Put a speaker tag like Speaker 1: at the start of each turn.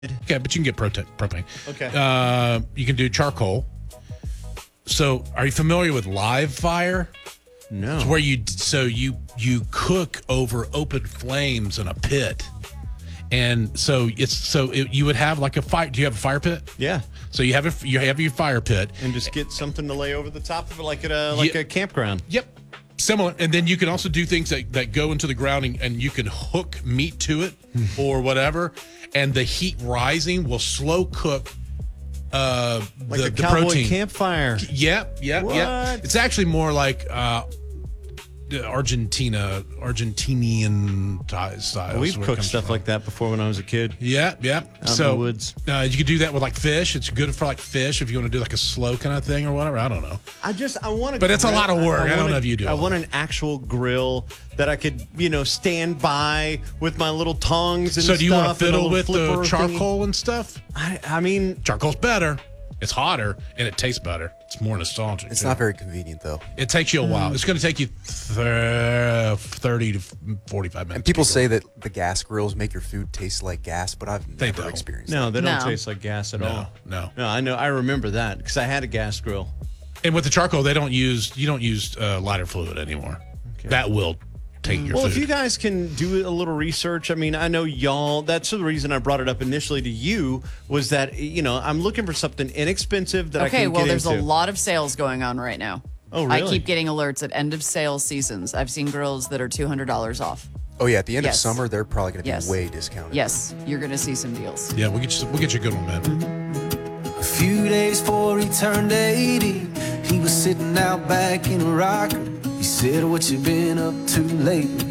Speaker 1: Okay, but you can get propane.
Speaker 2: Okay.
Speaker 1: You can do charcoal. So, are you familiar with live fire?
Speaker 2: No.
Speaker 1: It's where you cook over open flames in a pit, and you would have like a fire. Do you have a fire pit?
Speaker 2: Yeah.
Speaker 1: So you have your fire pit,
Speaker 2: And just get something to lay over the top of it, like at a campground.
Speaker 1: Yep. Similar. And then you can also do things that go into the ground and you can hook meat to it or whatever. And the heat rising will slow cook
Speaker 2: Like a
Speaker 1: the
Speaker 2: cowboy
Speaker 1: protein.
Speaker 2: Campfire.
Speaker 1: Yep.
Speaker 2: What?
Speaker 1: It's actually more like Argentinian style.
Speaker 2: We've cooked stuff like that before when I was a kid.
Speaker 1: Yeah.
Speaker 2: Out in the woods.
Speaker 1: You could do that with like fish. It's good for like fish if you want to do like a slow kind of thing or whatever. I don't know.
Speaker 2: I want to.
Speaker 1: But it's a lot of work. I don't know if you do.
Speaker 2: I want an actual grill that I could, stand by with my little tongs and stuff.
Speaker 1: So do you want to
Speaker 2: and a
Speaker 1: fiddle
Speaker 2: little
Speaker 1: with the
Speaker 2: flipper
Speaker 1: charcoal and stuff?
Speaker 2: thingy. I mean,
Speaker 1: Charcoal's better. It's hotter and it tastes better. It's more nostalgic.
Speaker 3: It's not very convenient, though.
Speaker 1: It takes you a while. It's going to take you 30 to 45 minutes.
Speaker 3: And people say that the gas grills make your food taste like gas, but I've never
Speaker 1: don't.
Speaker 3: experienced
Speaker 2: no,
Speaker 3: that.
Speaker 2: they don't
Speaker 4: No.
Speaker 2: taste like gas at all.
Speaker 1: No.
Speaker 2: No, I know. I remember that because I had a gas grill.
Speaker 1: And with the charcoal, you don't use lighter fluid anymore.
Speaker 2: Okay.
Speaker 1: That will take your
Speaker 2: Well,
Speaker 1: food.
Speaker 2: if you guys can do a little research, I mean, I know y'all, that's the reason I brought it up initially to you, was that, I'm looking for something inexpensive that I
Speaker 4: Okay,
Speaker 2: can
Speaker 4: well,
Speaker 2: get
Speaker 4: there's
Speaker 2: into.
Speaker 4: a lot of sales going on right now.
Speaker 2: Oh,
Speaker 4: I
Speaker 2: really?
Speaker 4: keep getting alerts at end of sales seasons. I've seen grills that are $200 off.
Speaker 3: Oh, yeah. At the end
Speaker 4: Yes.
Speaker 3: of summer, they're probably going to
Speaker 4: Yes.
Speaker 3: be way discounted.
Speaker 4: Yes, you're going to see some deals.
Speaker 1: Yeah, we'll get you a good one, man.
Speaker 5: A few days before he turned 80, he was sitting out back in a rocker. He said, "What you been up to lately?"